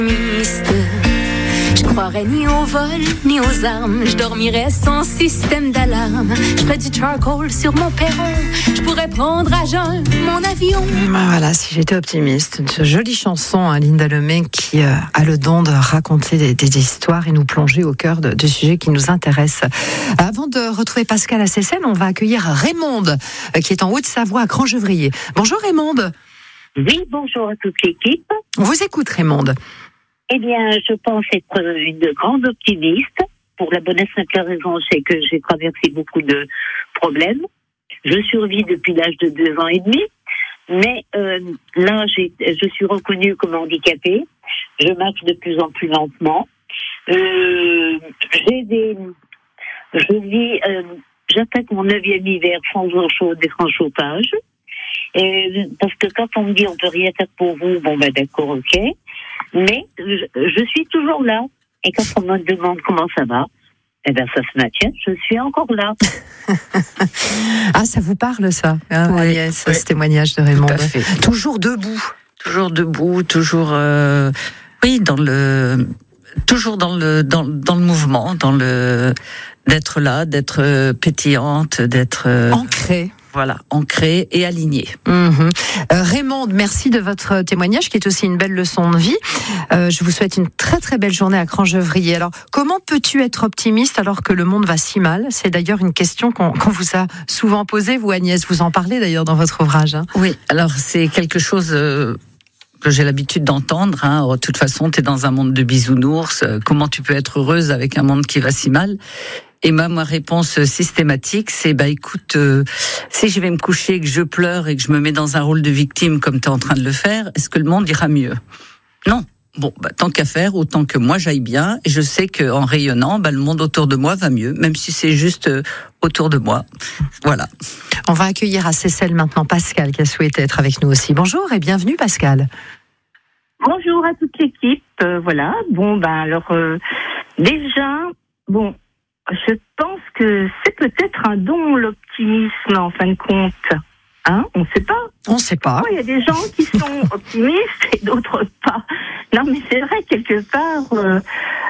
Je croirais ni au vol, ni aux armes. Je dormirais sans système d'alarme. Je ferais du charcoal sur mon perron. Je pourrais prendre à jeun mon avion. Voilà, si j'étais optimiste. Une jolie chanson, hein, Linda Lemay, qui a le don de raconter des histoires et nous plonger au cœur du sujet qui nous intéresse. Avant de retrouver Pascal à Seyssel, on va accueillir Raymonde, qui est en Haute-Savoie, à Crangevrier. Bonjour Raymonde. Oui, bonjour à toute l'équipe. On vous écoute Raymonde. Eh bien, je pense être une grande optimiste. Pour la bonne et simple raison, c'est que j'ai traversé beaucoup de problèmes. Je survis depuis l'âge de 2 ans et demi. Mais là, je suis reconnue comme handicapée. Je marche de plus en plus lentement. J'attaque mon 9e hiver sans eau chaude et sans chauffage. Parce que quand on me dit on peut rien faire pour vous, bon ben d'accord, ok. Mais je suis toujours là. Et quand on me demande comment ça va, eh ben ça se maintient, je suis encore là. Ah, ça vous parle ça, hein, oui, Agnès, ce témoignage de Raymonde. Toujours debout. Toujours debout, toujours toujours dans le mouvement, d'être là, d'être pétillante, d'être ancrée. Voilà, ancrée et alignée. Raymonde, merci de votre témoignage qui est aussi une belle leçon de vie. Je vous souhaite une très très belle journée à Crangevrier. Alors, comment peux-tu être optimiste alors que le monde va si mal ? C'est d'ailleurs une question qu'on vous a souvent posée, vous Agnès, vous en parlez d'ailleurs dans votre ouvrage. Hein. Oui, alors c'est quelque chose que j'ai l'habitude d'entendre. Hein. De toute façon, tu es dans un monde de bisounours. Comment tu peux être heureuse avec un monde qui va si mal ? Et ma réponse systématique, c'est écoute, si je vais me coucher, que je pleure et que je me mets dans un rôle de victime comme tu es en train de le faire, est-ce que le monde ira mieux ? Non. Bon, tant qu'à faire, autant que moi j'aille bien. Et je sais qu'en rayonnant, le monde autour de moi va mieux, même si c'est juste autour de moi. Voilà. On va accueillir à Seyssel maintenant Pascal qui a souhaité être avec nous aussi. Bonjour et bienvenue Pascal. Bonjour à toute l'équipe. Voilà. Bon, déjà, je pense que c'est peut-être un don, l'optimisme, en fin de compte. Hein ? On ne sait pas. On ne sait pas. Il y a des gens qui sont optimistes et d'autres pas. Non, mais c'est vrai, quelque part.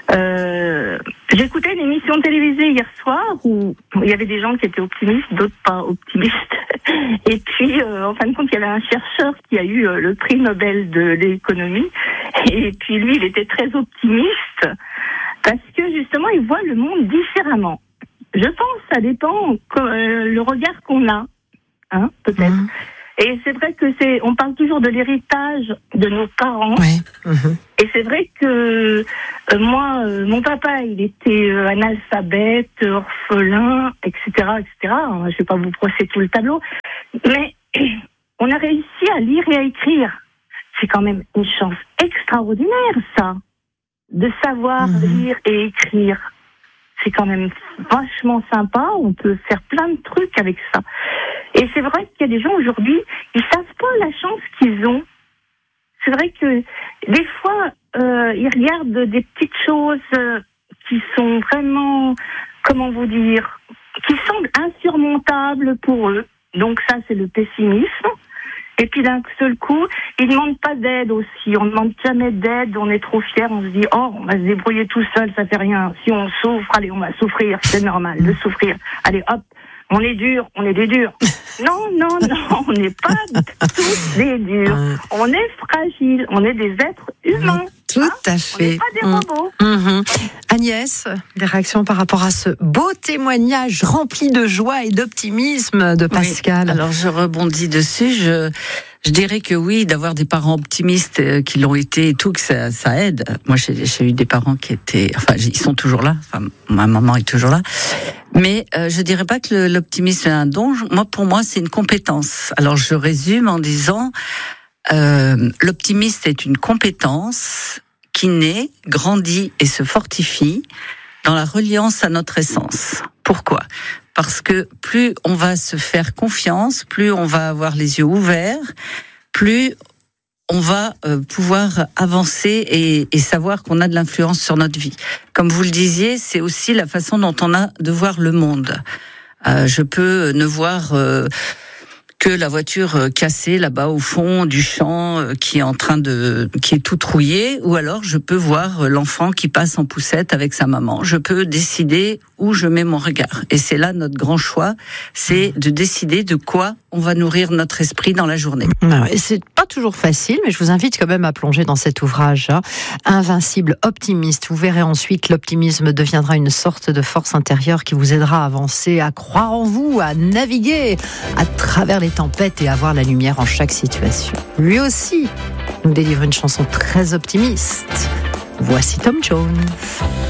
J'écoutais une émission télévisée hier soir où il y avait des gens qui étaient optimistes, d'autres pas optimistes. Et puis, en fin de compte, il y avait un chercheur qui a eu le prix Nobel de l'économie. Et puis, lui, il était très optimiste. Parce que justement, il voit le monde différemment. Je pense que ça dépend le regard qu'on a, hein, peut-être. Et c'est vrai que on parle toujours de l'héritage de nos parents. Oui. Et c'est vrai que moi, mon papa, il était analphabète, orphelin, etc., etc. Je vais pas vous brosser tout le tableau, mais on a réussi à lire et à écrire. C'est quand même une chance extraordinaire, ça. De savoir lire et écrire. C'est quand même vachement sympa. On peut faire plein de trucs avec ça. Et c'est vrai qu'il y a des gens aujourd'hui, ils savent pas la chance qu'ils ont. C'est vrai que des fois, ils regardent des petites choses qui sont vraiment, comment vous dire, qui semblent insurmontables pour eux. Donc ça, c'est le pessimisme. Et puis d'un seul coup, ils ne demandent pas d'aide aussi. On ne demande jamais d'aide, on est trop fiers, on se dit « Oh, on va se débrouiller tout seul, ça fait rien. Si on souffre, allez, on va souffrir, c'est normal de souffrir. Allez, hop, on est dur, on est des durs. » Non, on n'est pas tous des durs. On est fragiles, on est des êtres humains. Tout à fait. On n'est pas des robots. Agnès, des réactions par rapport à ce beau témoignage rempli de joie et d'optimisme de Pascal. Oui, alors je rebondis dessus. Je dirais que oui, d'avoir des parents optimistes qui l'ont été et tout, que ça aide. Moi, j'ai eu des parents qui étaient, ils sont toujours là. Enfin, ma maman est toujours là. Mais je dirais pas que l'optimisme est un don. Pour moi, c'est une compétence. Alors, je résume en disant, l'optimisme est une compétence qui naît, grandit et se fortifie dans la reliance à notre essence. Pourquoi ? Parce que plus on va se faire confiance, plus on va avoir les yeux ouverts, plus on va pouvoir avancer et savoir qu'on a de l'influence sur notre vie. Comme vous le disiez, c'est aussi la façon dont on a de voir le monde. Je peux ne voir que la voiture cassée là-bas au fond du champ qui est tout trouillé, ou alors je peux voir l'enfant qui passe en poussette avec sa maman. Je peux décider où je mets mon regard. Et c'est là notre grand choix, c'est de décider de quoi on va nourrir notre esprit dans la journée. Et c'est pas toujours facile, mais je vous invite quand même à plonger dans cet ouvrage, Invincible optimiste. Vous verrez ensuite, l'optimisme deviendra une sorte de force intérieure qui vous aidera à avancer, à croire en vous, à naviguer à travers les tempêtes et à voir la lumière en chaque situation. Lui aussi nous délivre une chanson très optimiste. Voici Tom Jones.